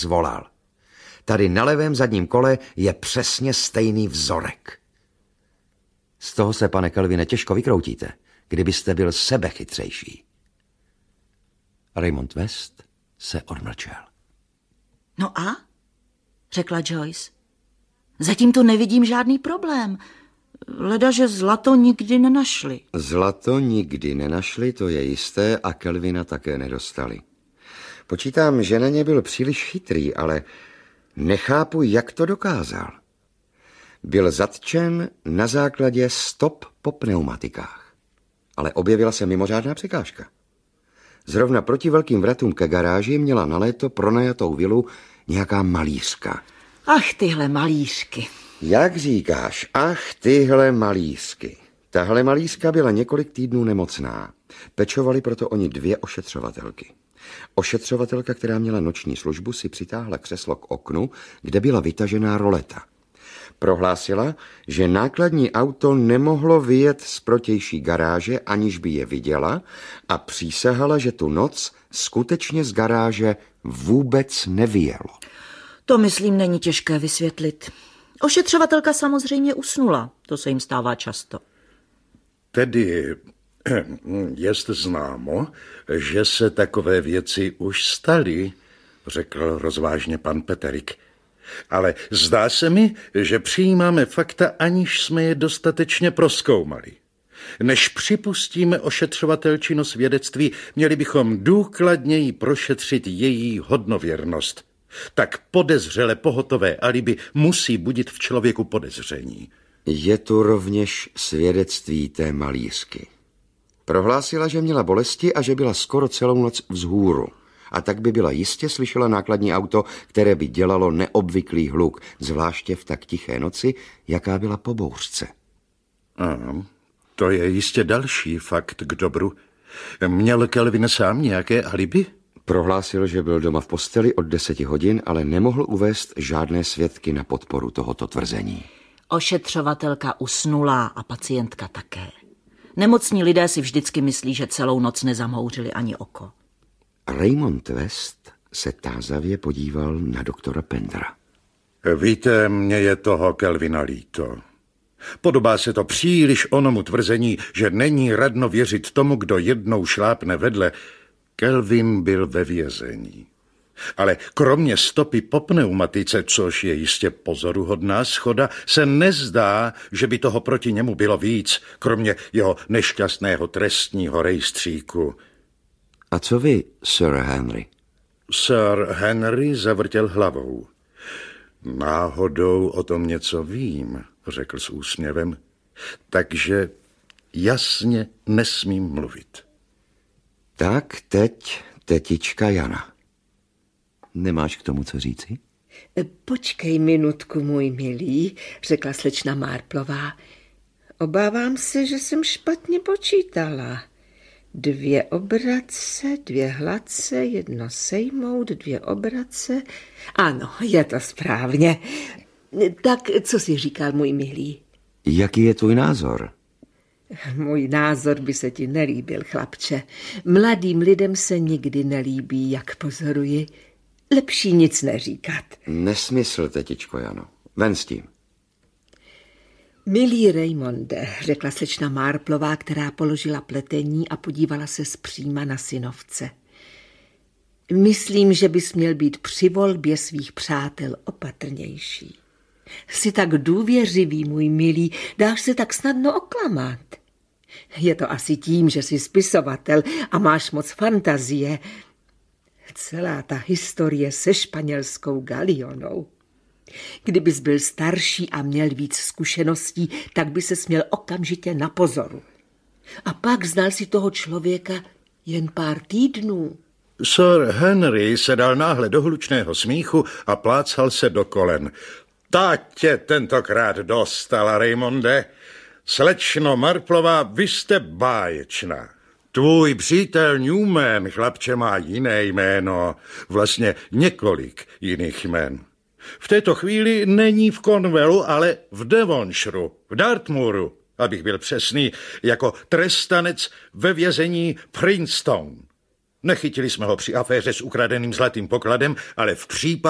zvolal. Tady na levém zadním kole je přesně stejný vzorek. Z toho se, pane Kelvine, těžko vykroutíte, kdybyste byl sebechytřejší. Raymond West se odmlčel. No a? Řekla Joyce. Zatím to nevidím žádný problém. Leda, že zlato nikdy nenašli. Zlato nikdy nenašli, to je jisté, a Kelvina také nedostali. Počítám, že na ně byl příliš chytrý, ale nechápu, jak to dokázal. Byl zatčen na základě stop po pneumatikách. Ale objevila se mimořádná překážka. Zrovna proti velkým vratům ke garáži měla na léto pronajatou vilu nějaká malířka. Ach, tyhle malířky. Jak říkáš, ach, tyhle malířky. Tahle malířka byla několik týdnů nemocná. Pečovali proto oni 2 ošetřovatelky. Ošetřovatelka, která měla noční službu, si přitáhla křeslo k oknu, kde byla vytažená roleta. Prohlásila, že nákladní auto nemohlo vyjet z protější garáže, aniž by je viděla, a přísahala, že tu noc skutečně z garáže vůbec nevyjelo. To, myslím, není těžké vysvětlit. Ošetřovatelka samozřejmě usnula. To se jim stává často. Tedy jest známo, že se takové věci už staly, řekl rozvážně pan Peterik. Ale zdá se mi, že přijímáme fakta, aniž jsme je dostatečně prozkoumali. Než připustíme ošetřovatelčino svědectví, měli bychom důkladněji prošetřit její hodnověrnost. Tak podezřele pohotové alibi musí budit v člověku podezření. Je tu rovněž svědectví té malířky. Prohlásila, že měla bolesti a že byla skoro celou noc vzhůru. A tak by byla jistě slyšela nákladní auto, které by dělalo neobvyklý hluk, zvláště v tak tiché noci, jaká byla po bouřce. Ano, to je jistě další fakt k dobru. Měl Kelvin sám nějaké alibi? Prohlásil, že byl doma v posteli od 10 hodin, ale nemohl uvést žádné svědky na podporu tohoto tvrzení. Ošetřovatelka usnula a pacientka také. Nemocní lidé si vždycky myslí, že celou noc nezamhouřili ani oko. Raymond West se tázavě podíval na doktora Pendra. Víte, mně je toho Kelvina líto. Podobá se to příliš onomu tvrzení, že není radno věřit tomu, kdo jednou šlápne vedle. Kelvin byl ve vězení. Ale kromě stopy po pneumatice, což je jistě pozoruhodná shoda, se nezdá, že by toho proti němu bylo víc, kromě jeho nešťastného trestního rejstříku. A co vy, Sir Henry? Sir Henry zavrtěl hlavou. Náhodou o tom něco vím, řekl s úsměvem, takže jasně nesmím mluvit. Tak teď tetička Jana. Nemáš k tomu co říci? Počkej minutku, můj milý, řekla slečna Marplová. Obávám se, že jsem špatně počítala. 2 obrace, 2 hladce, 1 sejmout, 2 obrace. Ano, je to správně. Tak co jsi říkal, můj milý? Jaký je tvůj názor? Můj názor by se ti nelíbil, chlapče. Mladým lidem se nikdy nelíbí, jak pozoruji. Lepší nic neříkat. Nesmysl, tetičko Jano. Ven s tím. Milý Raymonde, řekla slečna Marplová, která položila pletení a podívala se zpříma na synovce. Myslím, že bys měl být při volbě svých přátel opatrnější. Jsi tak důvěřivý, můj milý, dáš se tak snadno oklamat. Je to asi tím, že jsi spisovatel a máš moc fantazie. Celá ta historie se španělskou galionou. Kdybys byl starší a měl víc zkušeností, tak by ses měl okamžitě na pozoru. A pak znal si toho člověka jen pár týdnů. Sir Henry se dal náhle do hlučného smíchu a plácal se do kolen. Ta tě tentokrát dostala, Raymonde. Slečno Marplová, vy jste báječná. Tvůj přítel Newman, chlapče, má jiné jméno, vlastně několik jiných jmén. V této chvíli není v Cornwallu, ale v Devonshireu, v Dartmouru, abych byl přesný, jako trestanec ve vězení Princeton. Nechytili jsme ho při aféře s ukradeným zlatým pokladem, ale v případu